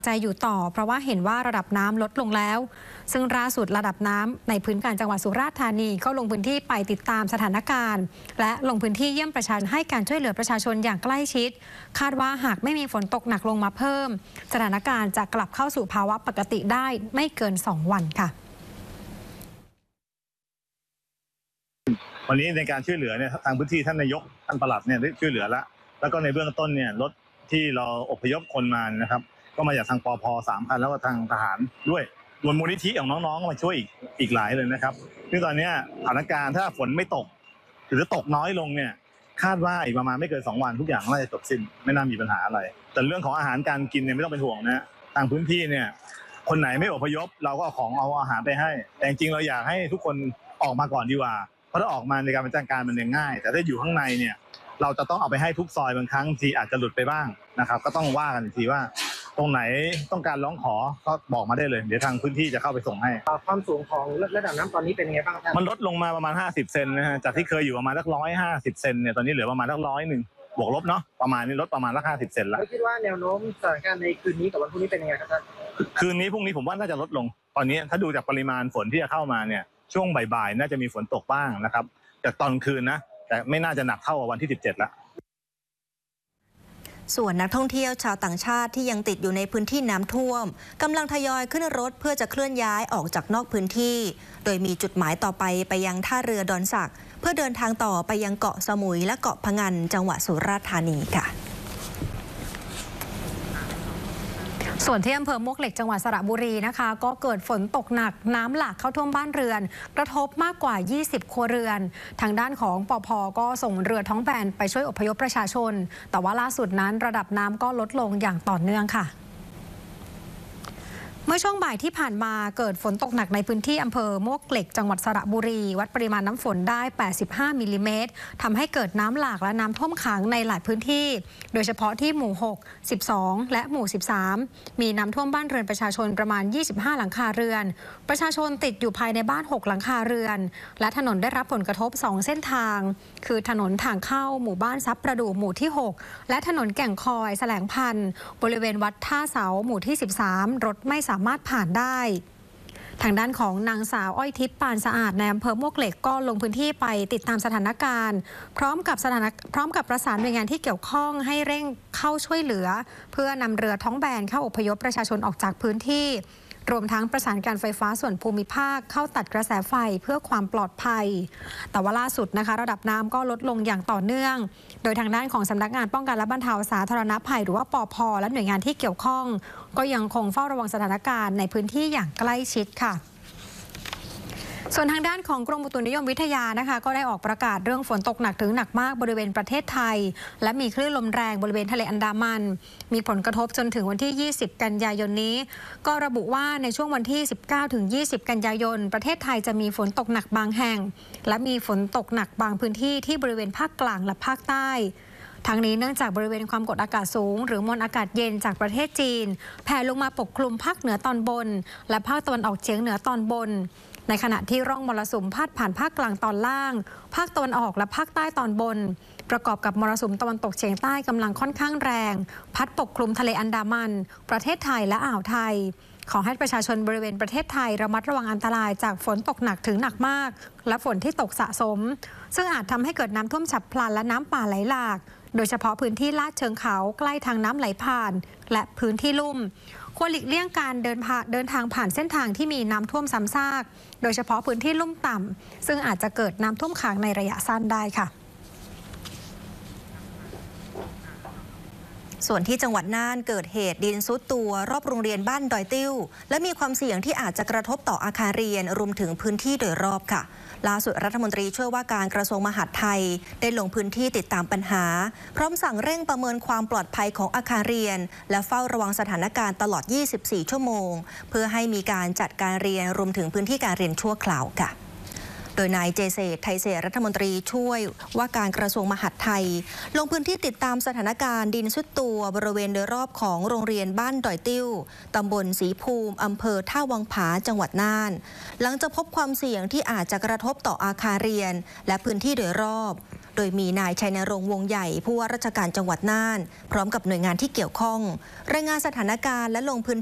ใจอยู่ต่อเพราะว่าเห็นว่าระดับน้ำลดลงแล้วซึ่งล่าสุดระดับน้ำในพื้นที่จังหวัดสุราษฎร์ธานีก็ลงพื้นที่ไปติดตามสถานการณ์และลงพื้นที่เยี่ยมประชาชนให้การช่วยเหลือประชาชนอย่างใกล้ชิดคาดว่าหากไม่มีฝนตกหนักลงมาเพิ่มสถานการณ์จะกลับเข้าสู่ภาวะปกติได้ไม่เกิน2 วันค่ะวันนี้ในการช่วยเหลือเนี่ยทางพื้นที่ท่านนายกท่านปลัดเนี่ยได้ช่วยเหลือแล้วก็ในเบื้องต้นเนี่ยรถที่เราอพยพคนมานะครับก็มาจากทางปพ3 คันแล้วก็ทางทหารด้วยรวมมูลนิธิของน้องๆมาช่วยอีกหลายเลยนะครับซึ่งตอนนี้สถานการณ์ถ้าฝนไม่ตกหรือตกน้อยลงเนี่ยคาดว่าอีกประมาณไม่เกิน2 วันทุกอย่างน่าจะจบสิ้นไม่น่ามีปัญหาอะไรแต่เรื่องของอาหารการกินเนี่ยไม่ต้องเป็นห่วงนะทางพื้นที่เนี่ยคนไหนไม่อพยพเราก็เอาอาหารไปให้แต่จริงๆเราอยากให้ทุกคนออกมาก่อนดีกว่าเพราะถ้าออกมาในการจัดการมันเนี่ยง่ายแต่ถ้าอยู่ข้างในเนี่ยเราจะต้องเอาไปให้ทุกซอยบางครั้งทีอาจจะหลุดไปบ้างนะครับก็ต้องว่ากันอีกทีว่าตรงไหนต้องการร้องขอก็บอกมาได้เลยเดี๋ยวทางพื้นที่จะเข้าไปส่งให้ความสูงของระดับน้ำตอนนี้เป็นยังไงบ้างครับมันลดลงมาประมาณ50 เซนนะฮะจากที่เคยอยู่ประมาณสัก150 เซนเนี่ยตอนนี้เหลือประมาณสัก100 บวกลบเนาะประมาณนี้ลดประมาณสัก50 เซนแล้วคิดว่าแนวโน้มสถานการณ์ในคืนนี้กับวันพรุ่งนี้เป็นยังไงครับท่านคืนนี้พรุ่งนี้ผมว่าน่าจะลดลงตอนนี้ถ้าดูจากปริมาณฝนที่จะเข้ามาเนี่ยช่วงบ่ายๆน่าจะมีฝนตกบ้างนะครับจากตอนคืนนะแต่ไม่น่าจะหนักเท่ากับวันที่17แล้วส่วนนักท่องเที่ยวชาวต่างชาติที่ยังติดอยู่ในพื้นที่น้ำท่วมกำลังทยอยขึ้นรถเพื่อจะเคลื่อนย้ายออกจากนอกพื้นที่โดยมีจุดหมายต่อไปยังท่าเรือดอนสักเพื่อเดินทางต่อไปยังเกาะสมุยและเกาะพะงันจังหวัดสุราษฎร์ธานีค่ะส่วนที่อำเภอมวกเหล็กจังหวัดสระบุรีนะคะก็เกิดฝนตกหนักน้ำหลากเข้าท่วมบ้านเรือนกระทบมากกว่า20 ครัวเรือนทางด้านของปภ.ก็ส่งเรือท้องแบนไปช่วยอพยพประชาชนแต่ว่าล่าสุดนั้นระดับน้ำก็ลดลงอย่างต่อเนื่องค่ะเมื่อช่วงบ่ายที่ผ่านมาเกิดฝนตกหนักในพื้นที่อำเภอมวกเหล็กจังหวัดสระบุรีวัดปริมาณน้ำฝนได้85 มิลลิเมตรทำให้เกิดน้ำหลากและน้ำท่วมขังในหลายพื้นที่โดยเฉพาะที่หมู่6 12และหมู่13มีน้ำท่วมบ้านเรือนประชาชนประมาณ25 หลังคาเรือนประชาชนติดอยู่ภายในบ้าน6 หลังคาเรือนและถนนได้รับผลกระทบ2 เส้นทางคือถนนทางเข้าหมู่บ้านทรัพย์ประดู่หมู่ที่6และถนนแก่งคอยแสลงพันธุ์บริเวณวัดท่าเสาหมู่ที่13รถไม่สามารถผ่านได้ทางด้านของนางสาวอ้อยทิพย์ปานสะอาดในอำเภอมวกเหล็กก็ลงพื้นที่ไปติดตามสถานการณ์พร้อมกับประสานหน่วยงานที่เกี่ยวข้องให้เร่งเข้าช่วยเหลือเพื่อนำเรือท้องแบนเข้าอพยพประชาชนออกจากพื้นที่รวมทั้งประสานการไฟฟ้าส่วนภูมิภาคเข้าตัดกระแสไฟเพื่อความปลอดภัยแต่ว่าล่าสุดนะคะระดับน้ำก็ลดลงอย่างต่อเนื่องโดยทางด้านของสำนักงานป้องกันและบรรเทาสาธารณภัยหรือว่าปภ.และหน่วยงานที่เกี่ยวข้องก็ยังคงเฝ้าระวังสถานการณ์ในพื้นที่อย่างใกล้ชิดค่ะส่วนทางด้านของกรมอุตุนิยมวิทยานะคะก็ได้ออกประกาศเรื่องฝนตกหนักถึงหนักมากบริเวณประเทศไทยและมีคลื่นลมแรงบริเวณทะเลอันดามันมีผลกระทบจนถึงวันที่20 กันยายนนี้ก็ระบุว่าในช่วงวันที่19 ถึง 20 กันยายนประเทศไทยจะมีฝนตกหนักบางแห่งและมีฝนตกหนักบางพื้นที่ที่บริเวณภาคกลางและภาคใต้ทั้งนี้เนื่องจากบริเวณความกดอากาศสูงหรือมวลอากาศเย็นจากประเทศจีนแผ่ลงมาปกคลุมภาคเหนือตอนบนและภาคตะวันออกเฉียงเหนือตอนบนในขณะที่ร่องมรสุมพาดผ่านภาคกลางตอนล่างภาคตะวันออกและภาคใต้ตอนบนประกอบกับมรสุมตะวันตกเฉียงใต้กำลังค่อนข้างแรงพัดปกคลุมทะเลอันดามันประเทศไทยและอ่าวไทยขอให้ประชาชนบริเวณประเทศไทยระมัดระวังอันตรายจากฝนตกหนักถึงหนักมากและฝนที่ตกสะสมซึ่งอาจทำให้เกิดน้ำท่วมฉับพลันและน้ำป่าไหลหลากโดยเฉพาะพื้นที่ลาดเชิงเขาใกล้ทางน้ำไหลผ่านและพื้นที่ลุ่มควรหลีกเลี่ยงการเดินทางผ่านเส้นทางที่มีน้ำท่วมซ้ำซากโดยเฉพาะพื้นที่ลุ่มต่ำซึ่งอาจจะเกิดน้ำท่วมขังในระยะสั้นได้ค่ะส่วนที่จังหวัดน่านเกิดเหตุดินซุดตัวรอบโรงเรียนบ้านดอยติ้วและมีความเสี่ยงที่อาจจะกระทบต่ออาคารเรียนรวมถึงพื้นที่โดยรอบค่ะล่าสุดรัฐมนตรีช่วยว่าการกระทรวงมหาดไทยได้ลงพื้นที่ติดตามปัญหาพร้อมสั่งเร่งประเมินความปลอดภัยของอาคารเรียนและเฝ้าระวังสถานการณ์ตลอด 24 ชั่วโมงเพื่อให้มีการจัดการเรียนรวมถึงพื้นที่การเรียนชั่วคราวค่ะ โดยนายเจเษฐ ไทยเศรษฐ์รัฐมนตรีช่วยว่าการกระทรวงมหาดไทยลงพื้นที่ติดตามสถานการณ์ดินซุดตัวบริเวณโดยรอบของโรงเรียนบ้านดอยติ้วตำบลศรีภูมิอำเภอท่าวังผาจังหวัดน่านหลังจากพบความเสี่ยงที่อาจจะกระทบต่ออาคารเรียนและพื้นที่โดยรอบโดยมีนายชัยนรงค์วงใหญ่ผู้ว่าราชการจังหวัดน่านพร้อมกับหน่วยงานที่เกี่ยวข้องรายงานสถานการณ์และลงพื้น